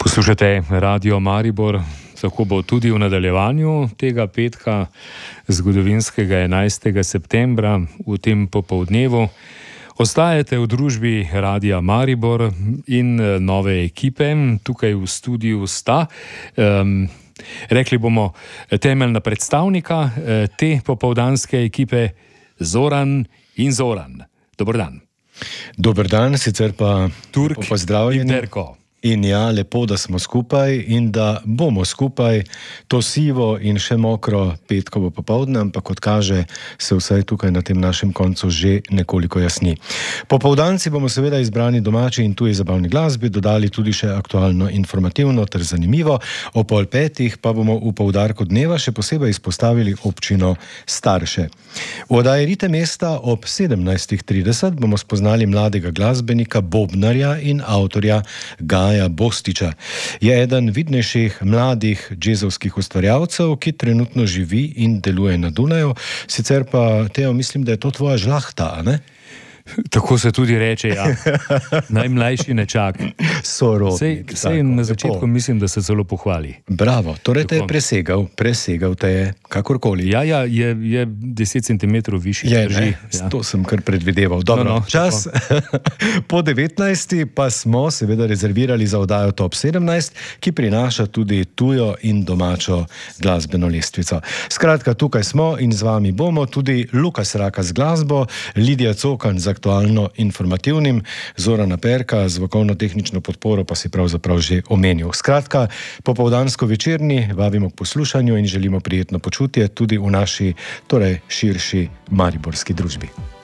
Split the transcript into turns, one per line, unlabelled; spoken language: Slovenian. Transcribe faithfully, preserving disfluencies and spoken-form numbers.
Poslušate Radio Maribor, tako bo tudi v nadaljevanju tega petka, zgodovinskega enajstega septembra, v tem popoldnevu. Ostajate v družbi Radia Maribor in nove ekipe, tukaj v studiu sta. Um, rekli bomo temeljna predstavnika te popoldanske ekipe, Zoran in Zoran. Dober dan.
Dober dan, sicer pa
Turk
pozdravljeni.
In Terko.
In ja, lepo, da smo skupaj in da bomo skupaj to sivo in še mokro petkovo popoldne, ampak kot kaže, se vsaj tukaj na tem našem koncu že nekoliko jasni. Popoldanci bomo seveda izbrani domači in tuji zabavni glasbi, dodali tudi še aktualno, informativno ter zanimivo. O pol petih pa bomo v poudarku dneva še posebej izpostavili občino Starše. V oddaji Ritem mesta ob sedemnajstih trideset bomo spoznali mladega glasbenika, bobnarja in avtorja Gaja Bostiča. Je eden vidnejših mladih džezovskih ustvarjalcev, ki trenutno živi in deluje na Dunaju. Sicer pa, Teo, mislim, da je to tvoja žlahta, a ne?
Tako se tudi reče, ja. Najmlajši nečak.
Sorodnik.
Sej, sej na začetku lepo. Mislim, da se celo pohvali.
Bravo, torej te je presegal, presegal te je kakorkoli.
Ja, ja, je, je deset centimetrov višji.
Je,
drži,
ja. To sem kar predvideval. Dobro, no, no, čas po devetnajsti pa smo seveda rezervirali za oddajo Top sedemnajst, ki prinaša tudi tujo in domačo glasbeno lestvico. Skratka, tukaj smo in z vami bomo tudi Lukas Raka z glasbo, Lidija Cokan z aktualno informativnim, Zorana Perka z vokalno-tehnično podporo pa si pravzaprav že omenil. Skratka, popoldansko večerni vabimo k poslušanju in želimo prijetno počutje tudi v naši, torej širši mariborski družbi.